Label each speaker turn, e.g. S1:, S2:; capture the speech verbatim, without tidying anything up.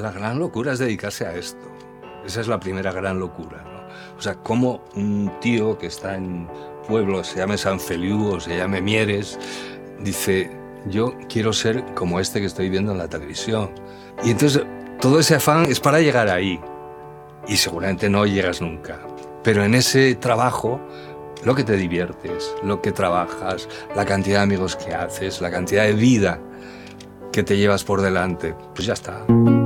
S1: la gran locura es dedicarse a esto. Esa es la primera gran locura, ¿no? O sea, como un tío que está en pueblo, se llame San Feliu o se llame Mieres, dice, yo quiero ser como este que estoy viendo en la televisión. Y entonces todo ese afán es para llegar ahí. Y seguramente no llegas nunca. Pero en ese trabajo, lo que te diviertes, lo que trabajas, la cantidad de amigos que haces, la cantidad de vida que te llevas por delante, pues ya está.